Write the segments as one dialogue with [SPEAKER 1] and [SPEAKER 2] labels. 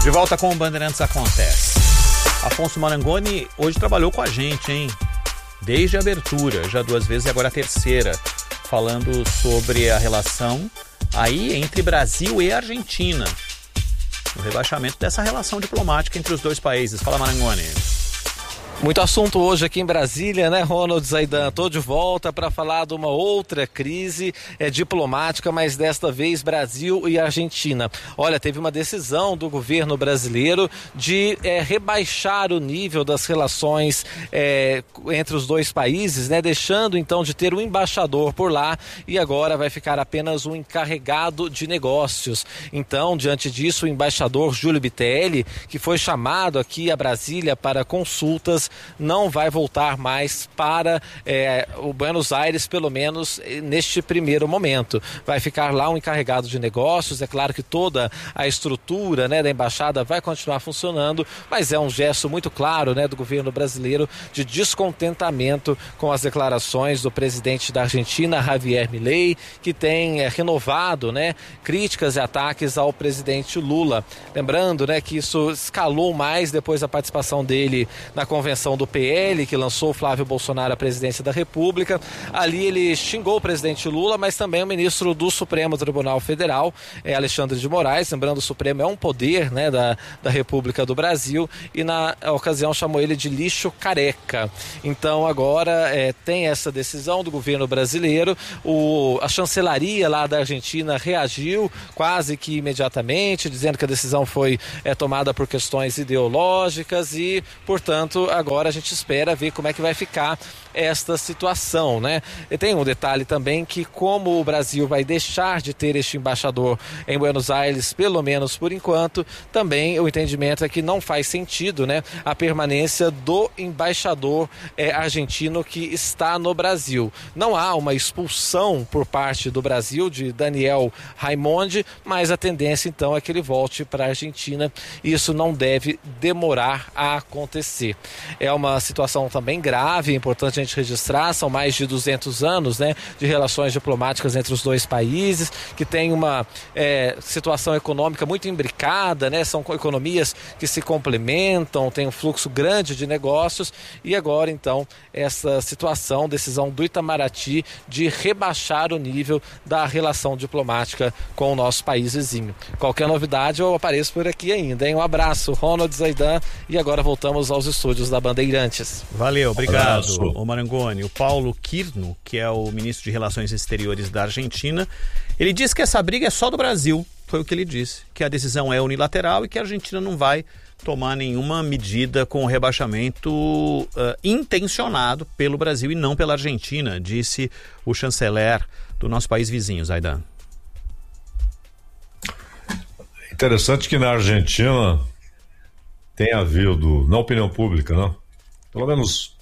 [SPEAKER 1] De volta com o Bandeirantes Acontece. Afonso Marangoni hoje trabalhou com a gente, hein? Desde a abertura, já 2 vezes e agora a terceira, falando sobre a relação aí entre Brasil e Argentina. O rebaixamento dessa relação diplomática entre os dois países. Fala, Marangoni.
[SPEAKER 2] Muito assunto hoje aqui em Brasília, né, Ronald Zaidan? Estou de volta para falar de uma outra crise diplomática, mas desta vez Brasil e Argentina. Olha, teve uma decisão do governo brasileiro de rebaixar o nível das relações entre os dois países, né, deixando então de ter um embaixador por lá e agora vai ficar apenas um encarregado de negócios. Então, diante disso, o embaixador Júlio Bitelli, que foi chamado aqui a Brasília para consultas, não vai voltar mais para o Buenos Aires, pelo menos neste primeiro momento. Vai ficar lá um encarregado de negócios. É claro que toda a estrutura, né, da embaixada vai continuar funcionando, mas é um gesto muito claro, né, do governo brasileiro de descontentamento com as declarações do presidente da Argentina, Javier Milei, que tem renovado, né, críticas e ataques ao presidente Lula. Lembrando, né, que isso escalou mais depois da participação dele na convenção do PL, que lançou Flávio Bolsonaro à presidência da República. Ali ele xingou o presidente Lula, mas também o ministro do Supremo Tribunal Federal, Alexandre de Moraes. Lembrando, o Supremo é um poder, né, da República do Brasil, e na ocasião chamou ele de lixo careca. Então agora tem essa decisão do governo brasileiro. A chancelaria lá da Argentina reagiu quase que imediatamente, dizendo que a decisão foi tomada por questões ideológicas e, portanto, agora a gente espera ver como é que vai ficar esta situação, né? E tem um detalhe também, que como o Brasil vai deixar de ter este embaixador em Buenos Aires, pelo menos por enquanto, também o entendimento é que não faz sentido, né, a permanência do embaixador argentino que está no Brasil. Não há uma expulsão por parte do Brasil de Daniel Raimondi, mas a tendência então é que ele volte para a Argentina e isso não deve demorar a acontecer. É uma situação também grave, é importante a gente registrar, são mais de 200 anos, né, de relações diplomáticas entre os dois países, que tem uma situação econômica muito imbricada, né, são economias que se complementam, tem um fluxo grande de negócios e agora então essa situação, decisão do Itamaraty de rebaixar o nível da relação diplomática com o nosso país vizinho. Qualquer novidade eu apareço por aqui ainda, hein? Um abraço, Ronald Zaidan, e agora voltamos aos estúdios da Bandeirantes.
[SPEAKER 1] Valeu, obrigado, o Marangoni. O Paulo Kirno, que é o ministro de Relações Exteriores da Argentina, ele disse que essa briga é só do Brasil, foi o que ele disse, que a decisão é unilateral e que a Argentina não vai tomar nenhuma medida com o rebaixamento intencionado pelo Brasil e não pela Argentina, disse o chanceler do nosso país vizinho, Zaidan.
[SPEAKER 3] Interessante que na Argentina tem havido, na opinião pública, né? Pelo menos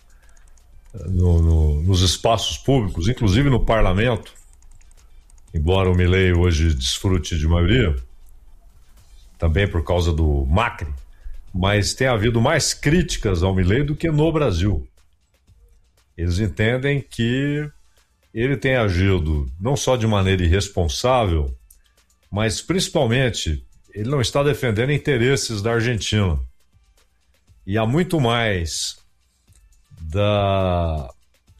[SPEAKER 3] nos espaços públicos, inclusive no parlamento, embora o Milei hoje desfrute de maioria, também por causa do Macri, mas tem havido mais críticas ao Milei do que no Brasil. Eles entendem que ele tem agido não só de maneira irresponsável, mas principalmente ele não está defendendo interesses da Argentina. E há muito mais da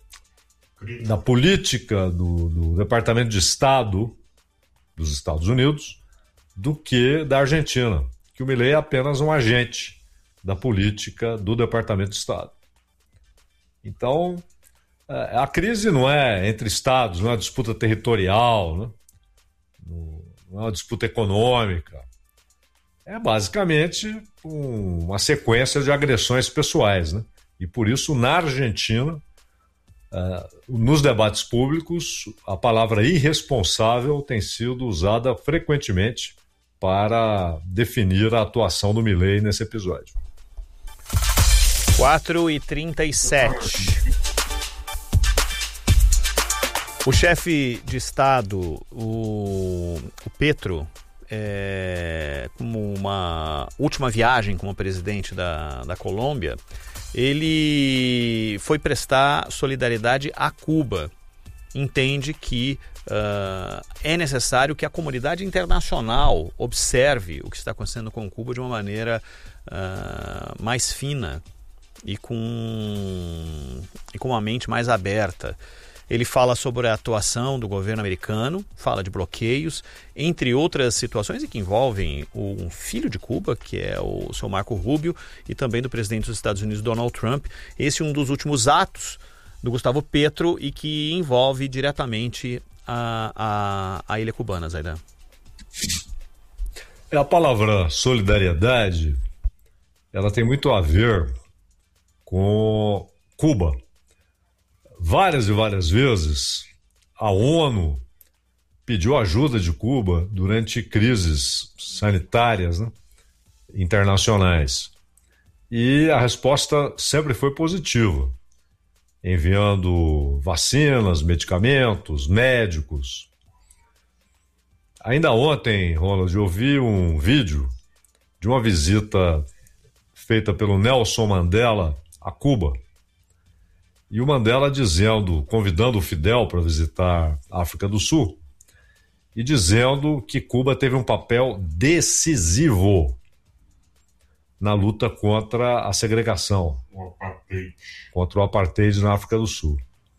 [SPEAKER 3] política do Departamento de Estado dos Estados Unidos do que da Argentina, que o Milei é apenas um agente da política do Departamento de Estado. Então, a crise não é entre estados, não é uma disputa territorial, né? Não é uma disputa econômica. É basicamente uma sequência de agressões pessoais, né? E por isso, na Argentina, nos debates públicos, a palavra irresponsável tem sido usada frequentemente para definir a atuação do Milei nesse episódio.
[SPEAKER 1] 4h37. O chefe de Estado, o Petro, como uma última viagem como presidente da Colômbia, ele foi prestar solidariedade a Cuba entende que é necessário que a comunidade internacional observe o que está acontecendo com Cuba de uma maneira mais fina e com uma mente mais aberta. Ele fala sobre a atuação do governo americano, fala de bloqueios, entre outras situações, e que envolvem um filho de Cuba, que é o seu Marco Rubio, e também do presidente dos Estados Unidos, Donald Trump. Esse é um dos últimos atos do Gustavo Petro e que envolve diretamente a ilha cubana, Zaidan.
[SPEAKER 3] A palavra solidariedade, ela tem muito a ver com Cuba. Várias e várias vezes a ONU pediu ajuda de Cuba durante crises sanitárias, né, internacionais. E a resposta sempre foi positiva, enviando vacinas, medicamentos, médicos. Ainda ontem, Ronald, eu vi um vídeo de uma visita feita pelo Nelson Mandela a Cuba. E o Mandela convidando o Fidel para visitar a África do Sul e dizendo que Cuba teve um papel decisivo na luta contra a segregação, contra o apartheid na África do Sul.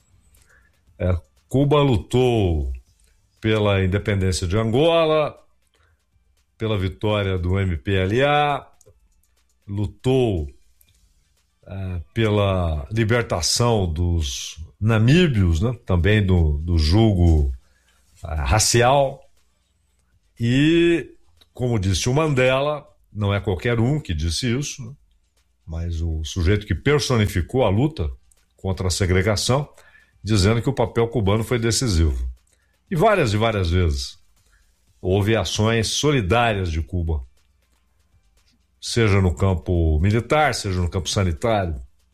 [SPEAKER 3] Cuba lutou pela independência de Angola, pela vitória do MPLA, lutou pela libertação dos namíbios, né, também do jugo racial. E, como disse o Mandela, não é qualquer um que disse isso, né, mas o sujeito que personificou a luta contra a segregação, dizendo que o papel cubano foi decisivo. E várias vezes houve ações solidárias de Cuba, seja no campo militar, seja no campo sanitário.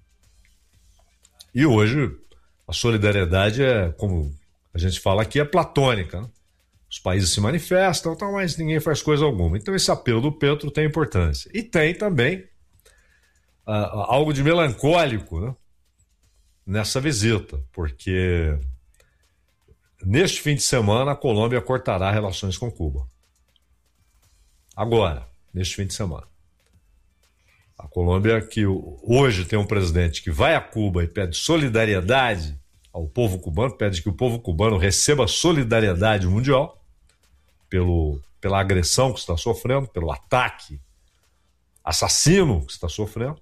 [SPEAKER 3] E hoje a solidariedade como a gente fala aqui, é platônica, né? Os países se manifestam, mas ninguém faz coisa alguma. Então esse apelo do Petro tem importância. E tem também algo de melancólico, né, nessa visita, porque neste fim de semana a Colômbia cortará relações com Cuba. Agora, neste fim de semana. A Colômbia, que hoje tem um presidente que vai a Cuba e pede solidariedade ao povo cubano, pede que o povo cubano receba solidariedade mundial pela agressão que está sofrendo, pelo ataque assassino que está sofrendo.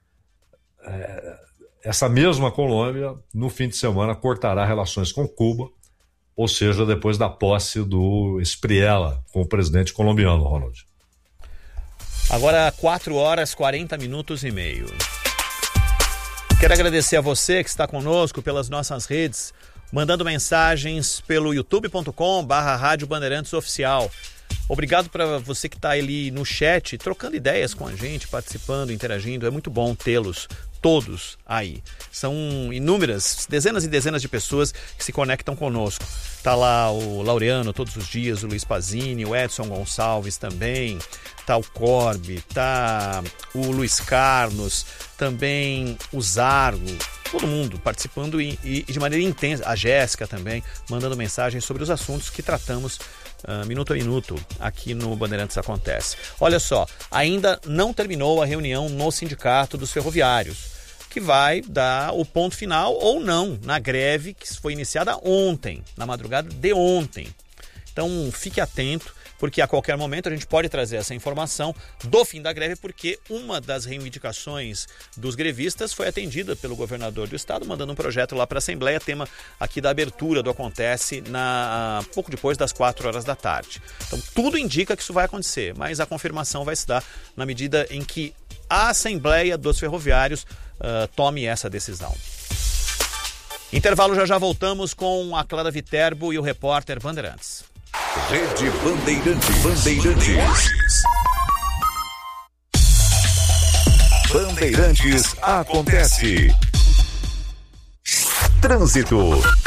[SPEAKER 3] Essa mesma Colômbia, no fim de semana, cortará relações com Cuba, ou seja, depois da posse do Espriella como presidente colombiano, Ronald.
[SPEAKER 1] Agora 4h40 e meio. Quero agradecer a você que está conosco pelas nossas redes, mandando mensagens pelo youtube.com/Rádio Bandeirantes Oficial. Obrigado para você que está ali no chat, trocando ideias com a gente, participando, interagindo. É muito bom tê-los todos aí. São inúmeras, dezenas e dezenas de pessoas que se conectam conosco. Tá lá o Laureano todos os dias, o Luiz Pazini, o Edson Gonçalves também, tá o Corbe, tá o Luiz Carlos, também o Zargo, todo mundo participando e de maneira intensa. A Jéssica também, mandando mensagens sobre os assuntos que tratamos minuto a minuto aqui no Bandeirantes Acontece. Olha só, ainda não terminou a reunião no Sindicato dos Ferroviários, que vai dar o ponto final ou não na greve que foi iniciada ontem, na madrugada de ontem. Então fique atento, porque a qualquer momento a gente pode trazer essa informação do fim da greve, porque uma das reivindicações dos grevistas foi atendida pelo governador do estado, mandando um projeto lá para a Assembleia, tema aqui da abertura do Acontece pouco depois das 4 horas da tarde. Então tudo indica que isso vai acontecer, mas a confirmação vai se dar na medida em que a Assembleia dos Ferroviários tome essa decisão. Intervalo, já voltamos com a Clara Viterbo e o repórter Bandeirantes.
[SPEAKER 4] Rede Bandeirantes. Bandeirantes Acontece. Trânsito.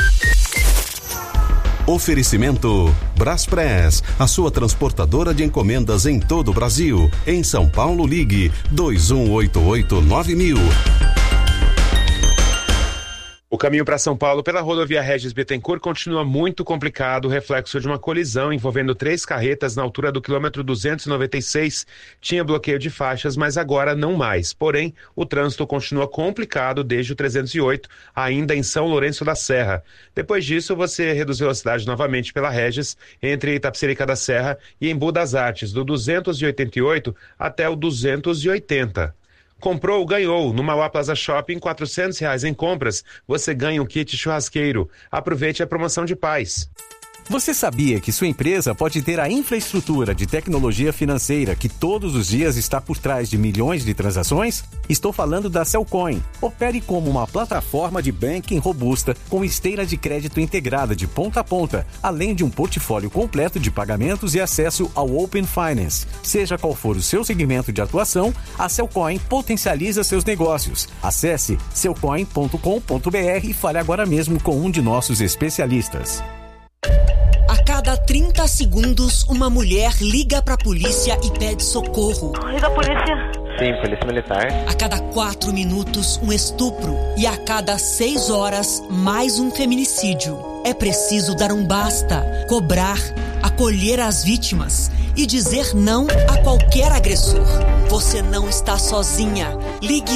[SPEAKER 4] Oferecimento Braspress, a sua transportadora de encomendas em todo o Brasil. Em São Paulo, ligue 2188-9000.
[SPEAKER 5] O O caminho para São Paulo pela rodovia Regis Bittencourt continua muito complicado, reflexo de uma colisão envolvendo 3 carretas na altura do quilômetro 296. Tinha bloqueio de faixas, mas agora não mais. Porém, o trânsito continua complicado desde o 308, ainda em São Lourenço da Serra. Depois disso, você reduz velocidade novamente pela Regis, entre Itapecerica da Serra e Embu das Artes, do 288 até o 280. Comprou, ganhou. No Mauá Plaza Shopping, R$400 em compras, você ganha um kit churrasqueiro. Aproveite a promoção de paz.
[SPEAKER 6] Você sabia que sua empresa pode ter a infraestrutura de tecnologia financeira que todos os dias está por trás de milhões de transações? Estou falando da Cellcoin. Opere como uma plataforma de banking robusta com esteira de crédito integrada de ponta a ponta, além de um portfólio completo de pagamentos e acesso ao Open Finance. Seja qual for o seu segmento de atuação, a Cellcoin potencializa seus negócios. Acesse cellcoin.com.br e fale agora mesmo com um de nossos especialistas.
[SPEAKER 7] A cada 30 segundos, uma mulher liga pra polícia e pede socorro.
[SPEAKER 8] Liga a polícia. Sim, polícia militar.
[SPEAKER 7] A cada 4 minutos, um estupro. E a cada 6 horas, mais um feminicídio. É preciso dar um basta, cobrar, acolher as vítimas e dizer não a qualquer agressor. Você não está sozinha. Ligue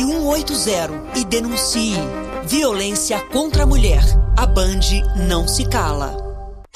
[SPEAKER 7] 180 e denuncie. Violência contra a mulher. A Band não se cala.